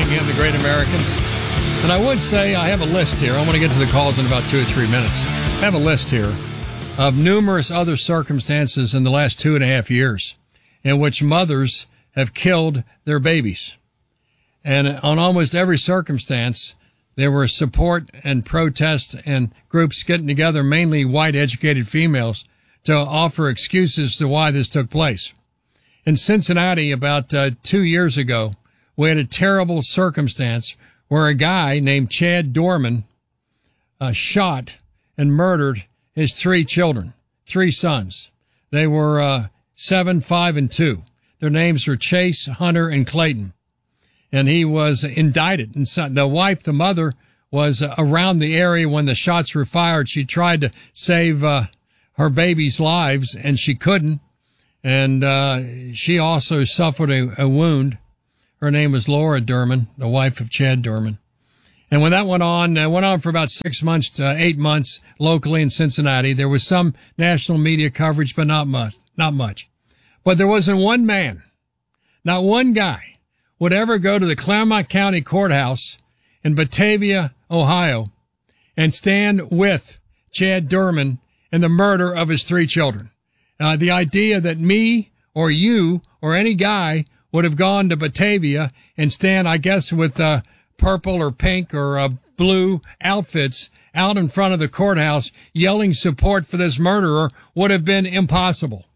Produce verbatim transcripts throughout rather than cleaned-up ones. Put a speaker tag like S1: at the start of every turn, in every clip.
S1: Cunningham, the great American. And I would say I have a list here. I want to get to the calls in about two or three minutes. I have a list here of numerous other circumstances in the last two and a half years in which mothers have killed their babies. And on almost every circumstance, there were support and protest and groups getting together, mainly white educated females, to offer excuses to why this took place. In Cincinnati, about uh, two years ago, we had a terrible circumstance where a guy named Chad Dorman uh, shot and murdered his three children, three sons. They were uh, seven, five, and two. Their names were Chase, Hunter, and Clayton. And he was indicted. And so the wife, the mother, was uh, around the area when the shots were fired. She tried to save uh, her baby's lives, and she couldn't. And uh, she also suffered a, a wound. Her name was Laura Derman, the wife of Chad Dorman. And when that went on, uh, went on for about six months to eight months locally in Cincinnati. There was some national media coverage, but not much, not much. But there wasn't one man, not one guy, would ever go to the Claremont County Courthouse in Batavia, Ohio, and stand with Chad Dorman in the murder of his three children. Uh, the idea that me or you or any guy would have gone to Batavia and stand, I guess, with uh, purple or pink or uh, blue outfits out in front of the courthouse yelling support for this murderer would have been impossible.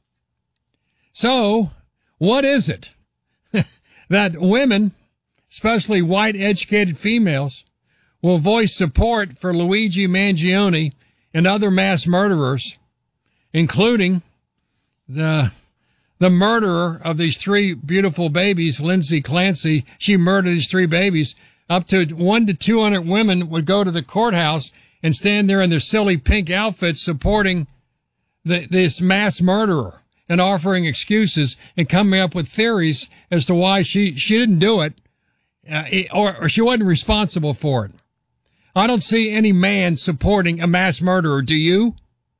S1: So, what is it that women, especially white educated females, will voice support for Luigi Mangione and other mass murderers, including the the murderer of these three beautiful babies, Lindsay Clancy? She murdered these three babies. Up to one to two hundred women would go to the courthouse and stand there in their silly pink outfits supporting the, this mass murderer and offering excuses and coming up with theories as to why she, she didn't do it, uh, or, or she wasn't responsible for it. I don't see any man supporting a mass murderer. Do you?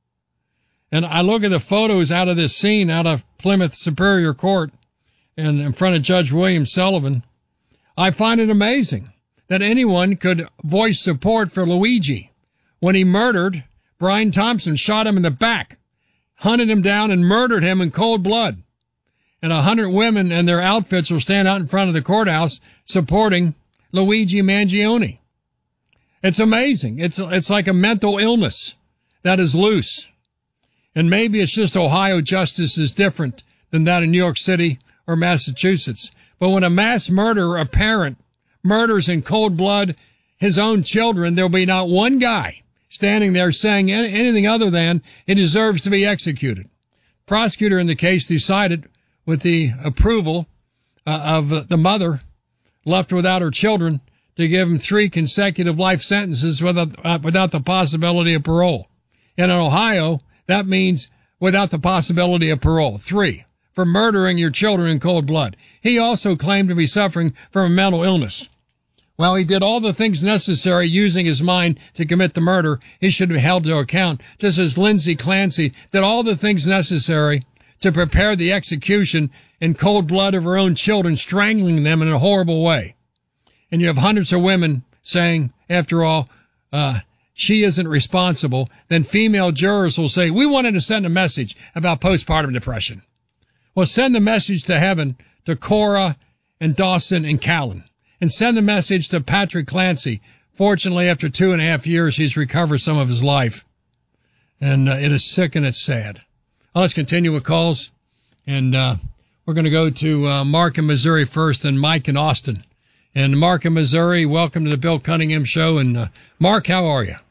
S1: And I look at the photos out of this scene out of Plymouth Superior Court and in front of Judge William Sullivan. I find it amazing that anyone could voice support for Luigi when he murdered Brian Thompson, shot him in the back, hunted him down and murdered him in cold blood. And a hundred women and their outfits will stand out in front of the courthouse supporting Luigi Mangione. It's amazing. It's, it's like a mental illness that is loose. And maybe it's just Ohio justice is different than that in New York City or Massachusetts. But when a mass murderer, a parent, murders in cold blood his own children, there'll be not one guy standing there saying anything other than he deserves to be executed. Prosecutor in the case decided, with the approval uh, of the mother left without her children, to give him three consecutive life sentences without, uh, without the possibility of parole. And in Ohio, that means without the possibility of parole. Three, for murdering your children in cold blood. He also claimed to be suffering from a mental illness. While he did all the things necessary using his mind to commit the murder, he should be held to account, just as Lindsay Clancy did all the things necessary to prepare the execution in cold blood of her own children, strangling them in a horrible way. And you have hundreds of women saying, after all, uh, she isn't responsible. Then female jurors will say, we wanted to send a message about postpartum depression. Well, send the message to heaven to Cora and Dawson and Callan. And send the message to Patrick Clancy. Fortunately, after two and a half years, he's recovered some of his life. And uh, it is sick and it's sad. Well, let's continue with calls. And uh, we're going to go to uh, Mark in Missouri first, and Mike in Austin. And Mark in Missouri, welcome to the Bill Cunningham Show. And uh, Mark, how are you?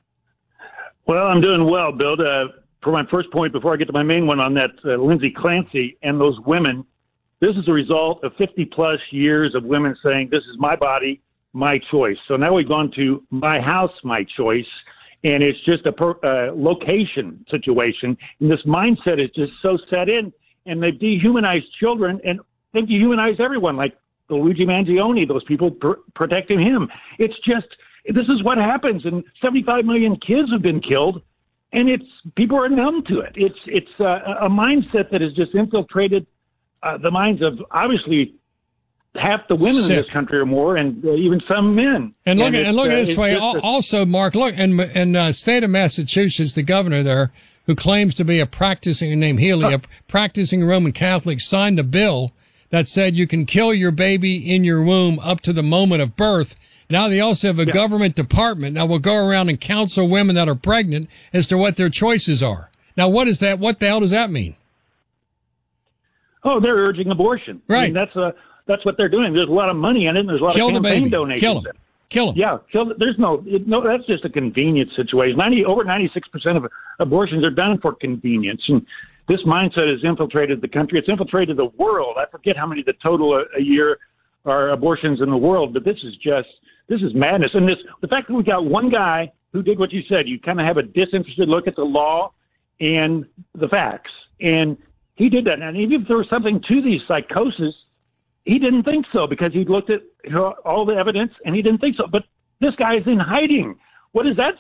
S2: Well, I'm doing well, Bill. Uh, for my first point, before I get to my main one on that, uh, Lindsay Clancy and those women, this is a result of fifty-plus years of women saying, this is my body, my choice. So now we've gone to my house, my choice, and it's just a per, uh, location situation. And this mindset is just so set in, and they've dehumanized children, and they've dehumanized everyone, like Luigi Mangione, those people pr- protecting him. It's just, this is what happens, and seventy-five million kids have been killed, and it's people are numb to it. It's it's uh, a mindset that has just infiltrated uh, the minds of obviously half the women
S1: Sick.
S2: in this country or more, and uh, even some men.
S1: And look, and,
S2: it's,
S1: and look
S2: uh,
S1: at this
S2: it's
S1: way.
S2: just
S1: Al-
S2: a-
S1: Also, Mark, look, in in uh, state of Massachusetts, the governor there, who claims to be a practicing named Healy, a practicing Roman Catholic, signed a bill that said you can kill your baby in your womb up to the moment of birth. Now they also have a
S2: Yeah.
S1: government department that will go around and counsel women that are pregnant as to what their choices are. Now, what is that? What the hell does that mean?
S2: Oh, they're urging abortion. I
S1: Right.
S2: mean, that's a that's what they're doing. There's a lot of money in it, and there's a lot
S1: Kill
S2: of
S1: the
S2: campaign
S1: baby.
S2: donations.
S1: Kill him. Kill him.
S2: Yeah, kill. There's no, it, no. That's just a convenience situation. Ninety over ninety-six percent of abortions are done for convenience, and this mindset has infiltrated the country. It's infiltrated the world. I forget how many the total a, a year are abortions in the world, but this is just this is madness. And this the fact that we got one guy who did what you said. You kind of have a disinterested look at the law and the facts, and he did that. And even if there was something to these psychosis, he didn't think so because he looked at you know, all the evidence and he didn't think so. But this guy is in hiding. What does that